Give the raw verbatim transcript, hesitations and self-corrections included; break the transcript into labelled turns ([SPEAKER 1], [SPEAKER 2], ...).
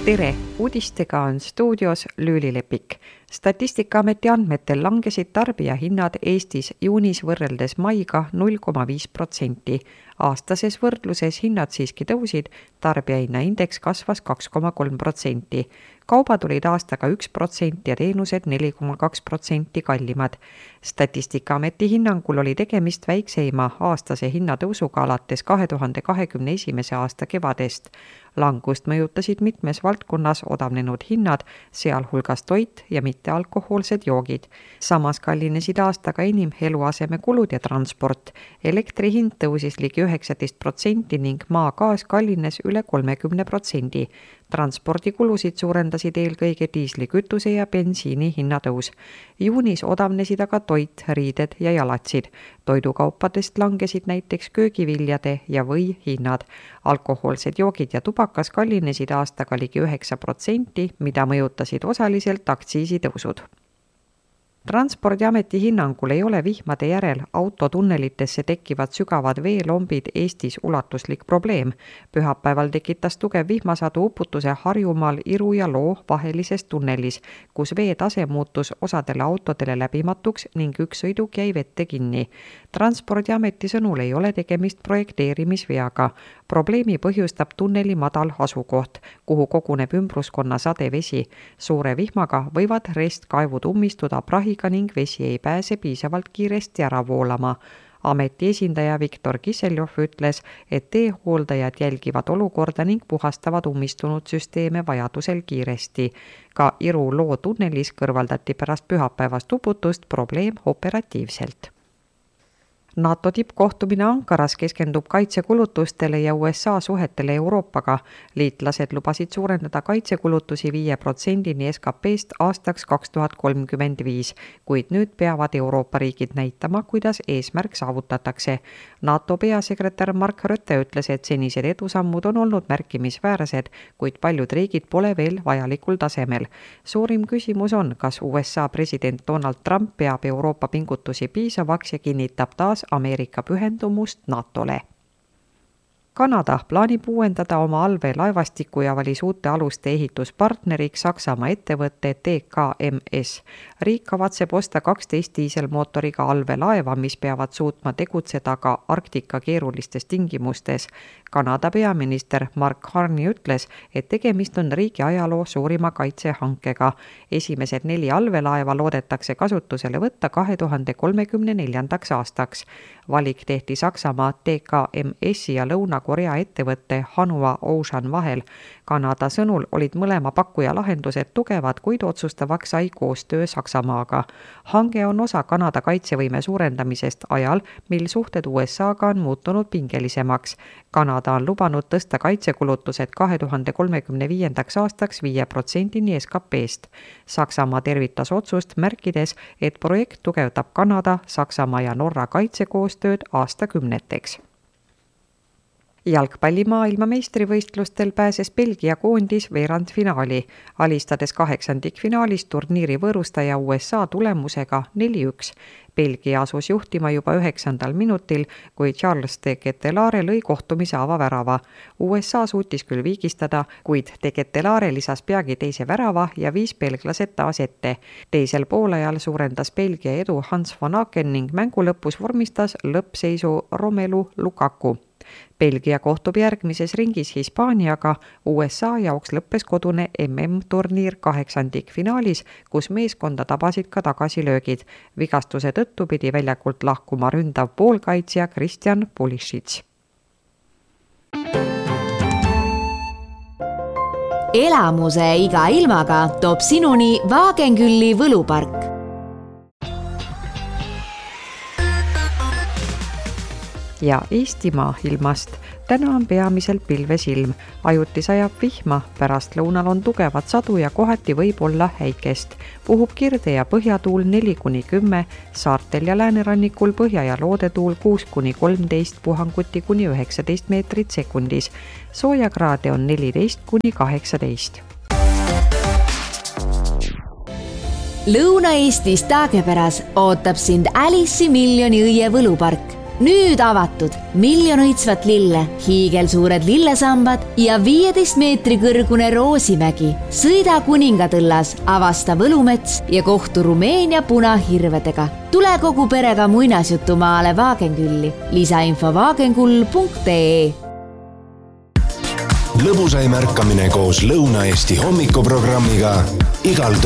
[SPEAKER 1] Tere! Uudistega on stuudios Lüüli Lepik. Statistikaameti andmetel langesid tarbijahinnad Eestis juunis võrreldes maiga null koma viis protsenti. Aastases võrdluses hinnad siiski tõusid, tarbijahinnaindeks kasvas kaks koma kolm protsenti. Kaubad olid aastaga üks protsent ja teenused neli koma kaks protsenti kallimad. Statistikaameti hinnangul oli tegemist väikseima aastase hinnatõusuga alates kahe tuhande kahekümne esimese aasta kevadest. Langust mõjutasid mitmes valdkonnas odavnenud hinnad, sealhulgas toit ja mittealkohoolsed joogid. Samas kallinesid aastaga enim eluasemekulud ja transport. Elektri hind tõusis ligi üheksateist protsenti ning maagaas kallines üle kolmekümne protsendi. Transpordikulusid suurendasid eelkõige diislikütuse ja bensiini hinnatõus. Juunis odavnesid aga toit, riided ja jalatsid. Toidukaupadest langesid näiteks köögiviljade ja või hinnad. Alkohoolsed joogid ja tubakas kallinesid aastaga ligi üheksa protsenti, mida mõjutasid osaliselt aktsiisitõusud. Transpordiameti hinnangul ei ole vihmade järel autotunnelitesse tekkivad sügavad veelombid Eestis ulatuslik probleem. Pühapäeval tekitas tugev vihmasadu uputuse Harjumaal Iru ja Loo vahelises tunnelis, kus vee tase muutus osadele autodele läbimatuks ning üks sõiduk jäi vette kinni. Transpordiameti sõnul ei ole tegemist projekteerimisveaga. Probleemi põhjustab tunneli madal asukoht, kuhu koguneb ümbruskonna sadevesi. Suure vihmaga võivad restkaevud ummistuda prahiga ning vesi ei pääse piisavalt kiiresti ära voolama. Ameti esindaja Viktor Kiseljov ütles, et teehooldajad jälgivad olukorda ning puhastavad ummistunud süsteeme vajadusel kiiresti. Ka Iru-Loo tunnelis kõrvaldati pärast pühapäevast uputust probleem operatiivselt. NATO tippkohtumine Ankaras keskendub kaitsekulutustele ja U S A suhetele Euroopaga. Liitlased lubasid suurendada kaitsekulutusi viie protsendini S K P-st aastaks kaks tuhat kolmkümmend viis, kuid nüüd peavad Euroopa riigid näitama, kuidas eesmärk saavutatakse. NATO peasekretär Mark Rutte ütles, et senised edusammud on olnud märkimisväärsed, kuid paljud riigid pole veel vajalikul tasemel. Suurim küsimus on, kas U S A president Donald Trump peab Euroopa pingutusi piisavaks ja kinnitab taas Ameerika pühendumust NATOle. Kanada plaanib uuendada oma allveelaevastiku ja valis uute aluste ehituspartneriks Saksamaa ettevõtte T K M S. Riik kavatseb osta kaksteist diiselmootoriga allveelaeva, mis peavad suutma tegutseda ka Arktika keerulistes tingimustes. Kanada peaminister Mark Carney ütles, et tegemist on riigi ajaloo suurima kaitsehankega. Esimesed neli allveelaeva loodetakse kasutusele võtta kahe tuhande kolmekümne neljandaks aastaks. Valik tehti Saksamaa T K M S ja Lõuna-Korea ettevõtte Hanwha Ocean vahel. Kanada sõnul olid mõlema pakkuja lahendused tugevad, kuid otsustavaks sai koostöö Saksamaaga. Hange on osa Kanada kaitsevõime suurendamisest ajal, mil suhted U S A-ga on muutunud pingelisemaks. Kanada on lubanud tõsta kaitsekulutused kahe tuhande kolmekümne viiendaks aastaks viie protsendini S K P-st. Saksamaa tervitas otsust, märkides, et projekt tugevdab Kanada, Saksamaa ja Norra kaitsekoostööd aastakümneteks. Jalgpalli maailmameistrivõistlustel pääses Belgia koondis veerandfinaali, alistades kaheksandikfinaalis turniiri võõrustaja U S A tulemusega neli üks. Belgia asus juhtima juba üheksandal minutil, kui Charles de Ketelaere lõi kohtumise avavärava. U S A suutis küll viigistada, kuid de Ketelaere lisas peagi teise värava ja viis belglased taas ette. Teisel poolajal suurendas Belgia edu Hans van Aken ning mängu lõpus vormistas lõppseisu Romelu Lukaku. Belgia kohtub järgmises ringis Hispaaniaga, U S A jaoks lõppes kodune M M-turniir kaheksandikfinaalis, kus meeskonda tabasid ka tagasilöögid. Vigastuse tõttu pidi väljakult lahkuma ründav poolkaitsja Christian Pulisic.
[SPEAKER 2] Elamuse iga ilmaga toob sinuni Wagenkülli võlupark.
[SPEAKER 1] Ja Eestimaa ilmast. Täna on peamiselt pilves ilm. Ajuti sajab vihma, pärast lõunal on tugevat sadu ja kohati võib olla häikest. Puhub kirde ja põhjatuul neli kuni kümme, saartel ja läänerannikul põhja- ja loodetuul kuus kuni kolmteist, puhanguti kuni üheksateist meetrit sekundis. Soojakraade on neliteist kuni kaheksateist.
[SPEAKER 2] Lõuna-Eestis Taagepäras ootab sind Alice'i miljoni õie võlupark. nüüd avatud miljon õitsvat lille, hiigelsuured lillesambad ja viieteist meetri kõrgune Roosimägi. Sõida Kuningatõllas, avasta Võlumets ja kohtu Rumeenia punahirvedega. Tule kogu perega muinasjutumaale Vaagenkülli. Lisainfo vaagenkull punkt ee.
[SPEAKER 3] Lõbusaim ärkamine koos Lõuna-Eesti hommikuprogrammiga igal